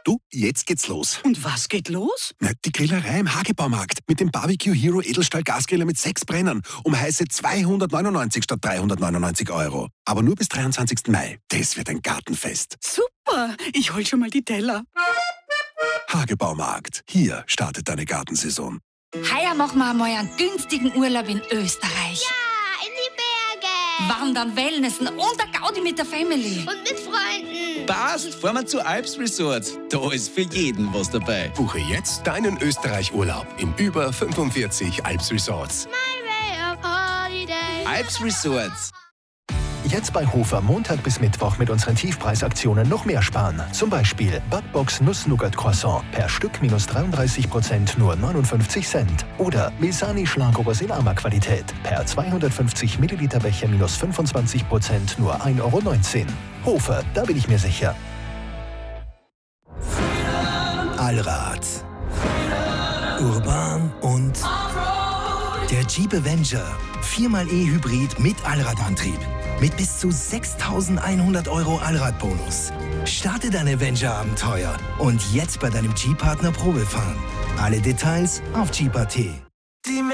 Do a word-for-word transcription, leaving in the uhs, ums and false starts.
Du, jetzt geht's los. Und was geht los? Na, die Grillerei im Hagebaumarkt mit dem Barbecue Hero Edelstahl Gasgriller mit sechs Brennern um heiße zweihundertneunundneunzig statt dreihundertneunundneunzig Euro. Aber nur bis dreiundzwanzigsten Mai. Das wird ein Gartenfest. Super, ich hol schon mal die Teller. Hagebaumarkt. Hier startet deine Gartensaison. Heuer machen wir einmal einen günstigen Urlaub in Österreich. Ja, in die Berge. Wandern, Wellnessen und der Gaudi mit der Family. Und mit Freunden. Basel, fahren wir zu Alps Resort. Da ist für jeden was dabei. Buche jetzt deinen Österreich-Urlaub in über fünfundvierzig Alps Resorts. My way of holiday. Alps Resorts. Jetzt bei Hofer Montag bis Mittwoch mit unseren Tiefpreisaktionen noch mehr sparen. Zum Beispiel Butbox Nuss-Nougat-Croissant per Stück minus dreiunddreißig Prozent nur neunundfünfzig Cent. Oder Milsani Schlagrober in Qualität per zweihundertfünfzig Milliliter Becher minus fünfundzwanzig Prozent nur ein Euro neunzehn. Hofer, da bin ich mir sicher. Allrad. Urban und der Jeep Avenger. viermal E-Hybrid mit Allradantrieb. Mit bis zu sechstausendeinhundert Euro Allradbonus. Starte dein Avenger-Abenteuer und jetzt bei deinem Jeep-Partner Probefahren. Alle Details auf Jeep punkt at.